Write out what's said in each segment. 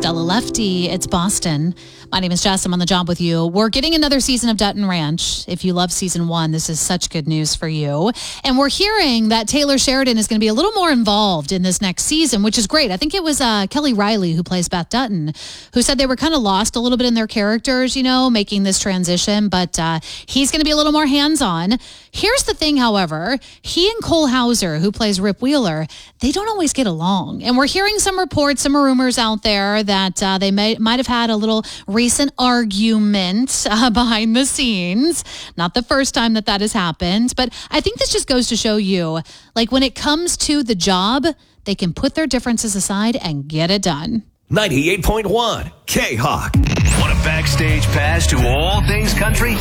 Stella Lefty. It's Boston. My name is Jess. I'm on the job with you. We're getting another season of Dutton Ranch. If you love season 1, this is such good news for you. And we're hearing that Taylor Sheridan is going to be a little more involved in this next season, which is great. I think it was Kelly Riley, who plays Beth Dutton, who said they were kind of lost a little bit in their characters, making this transition. But he's going to be a little more hands-on. Here's the thing, however. He and Cole Hauser, who plays Rip Wheeler, they don't always get along. And we're hearing some reports, some rumors out there that they might have had a little recent argument behind the scenes. Not the first time that has happened, but I think this just goes to show you, like, when it comes to the job, they can put their differences aside and get it done. 98.1 K-Hawk. Want a backstage pass to all things country?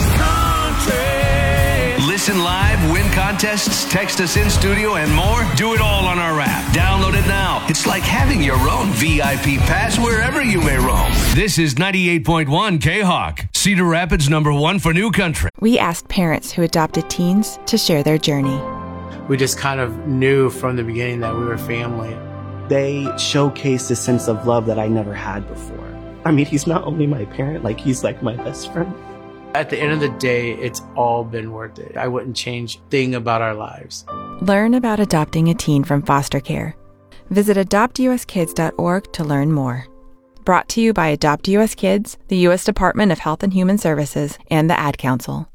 Listen live, win contests, text us in studio, and more? Do it all on our app. Download it now. It's like having your own VIP pass wherever you may roam. This is 98.1 K-Hawk, Cedar Rapids #1 for new country. We asked parents who adopted teens to share their journey. We just kind of knew from the beginning that we were family. They showcased a sense of love that I never had before. I mean, he's not only my parent, he's like my best friend. At the end of the day, it's all been worth it. I wouldn't change a thing about our lives. Learn about adopting a teen from foster care. Visit adoptuskids.org to learn more. Brought to you by Adopt US Kids, the U.S. Department of Health and Human Services, and the Ad Council.